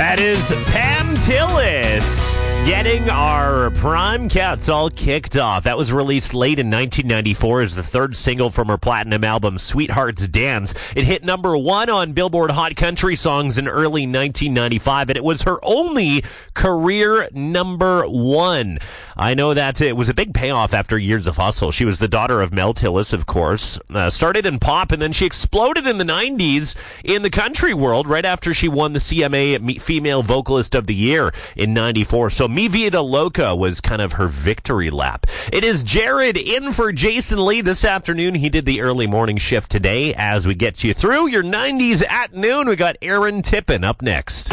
That is Pam Tillis getting our Prime Cats all kicked off. That was released late in 1994 as the third single from her platinum album, Sweetheart's Dance. It hit number 1 on Billboard Hot Country Songs in early 1995, and it was her only career number 1. I know that it was a big payoff after years of hustle. She was the daughter of Mel Tillis, of course. Started in pop, and then she exploded in the 90s in the country world right after she won the CMA Female Vocalist of the Year in 94. So Mi Vida Loca was kind of her victory lap. It is Jared in for Jason Lee this afternoon. He did the early morning shift today. As we get you through your 90s at noon, we got Aaron Tippin up next.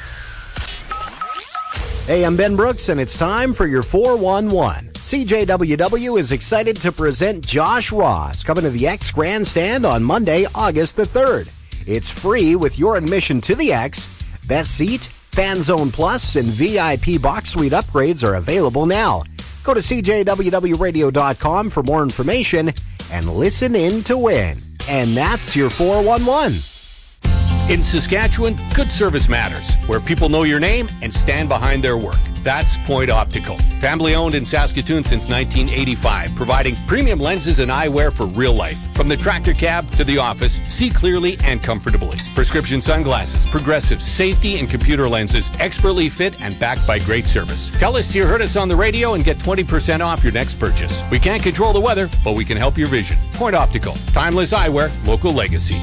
Hey, I'm Ben Brooks, and it's time for your 411. CJWW is excited to present Josh Ross coming to the X Grandstand on Monday, August the 3rd. It's free with your admission to the X. Best seat, Fan Zone Plus, and VIP box suite upgrades are available now. Go to CJWWradio.com for more information and listen in to win. And that's your 411. In Saskatchewan, good service matters, where people know your name and stand behind their work. That's Point Optical. Family owned in Saskatoon since 1985, providing premium lenses and eyewear for real life. From the tractor cab to the office, see clearly and comfortably. Prescription sunglasses, progressive safety and computer lenses, expertly fit and backed by great service. Tell us you heard us on the radio and get 20% off your next purchase. We can't control the weather, but we can help your vision. Point Optical. Timeless eyewear, local legacy.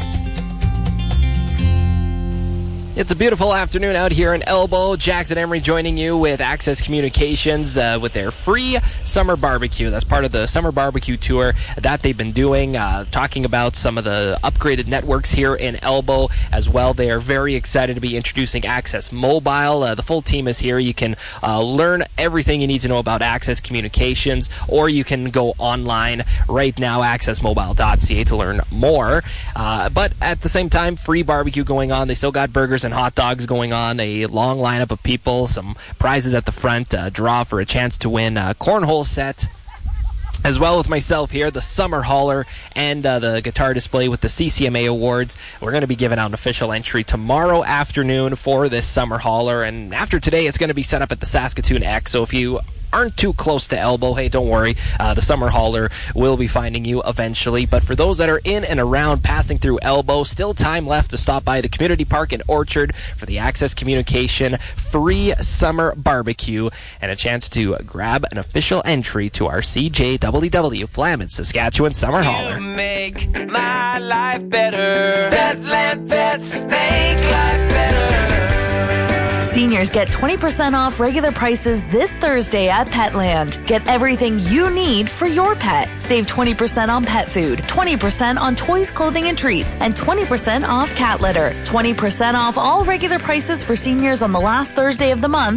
It's a beautiful afternoon out here in Elbow. Jackson Emery joining you with Access Communications with their free summer barbecue. That's part of the summer barbecue tour that they've been doing, talking about some of the upgraded networks here in Elbow as well. They are very excited to be introducing Access Mobile. The full team is here. You can learn everything you need to know about Access Communications, or you can go online right now, accessmobile.ca, to learn more. But at the same time, free barbecue going on. They still got burgers and hot dogs going on, a long lineup of people, some prizes at the front, draw for a chance to win a cornhole set, as well as myself here, the Summer Hauler, and the guitar display with the CCMA Awards. We're going to be giving out an official entry tomorrow afternoon for this Summer Hauler, and after today, it's going to be set up at the Saskatoon X, so if you aren't too close to Elbow, hey, don't worry. The Summer Hauler will be finding you eventually. But for those that are in and around passing through Elbow, still time left to stop by the Community Park and Orchard for the Access Communication free summer barbecue and a chance to grab an official entry to our CJWW Flamin Saskatchewan Summer Hauler. You make my life better. Petland Pets make life better. Seniors get 20% off regular prices this Thursday at Petland. Get everything you need for your pet. Save 20% on pet food, 20% on toys, clothing, and treats, and 20% off cat litter. 20% off all regular prices for seniors on the last Thursday of the month.